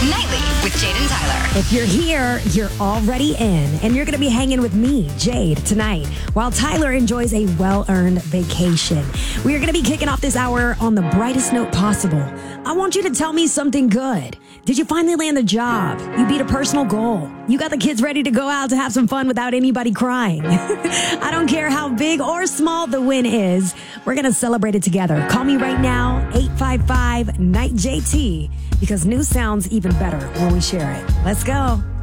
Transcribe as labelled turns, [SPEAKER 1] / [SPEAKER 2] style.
[SPEAKER 1] Nightly with Jade and Tyler.
[SPEAKER 2] If you're here, you're already in, and you're going to be hanging with me, Jade, tonight, while Tyler enjoys a well-earned vacation. We are going to be kicking off this hour on the brightest note possible. I want you to tell me something good. Did you finally land the job? You beat a personal goal. You got the kids ready to go out to have some fun without anybody crying. I don't care how big or small the win is. We're going to celebrate it together. Call me right now, 855-NIGHT-JT, because news sounds even better when we share it. Let's go.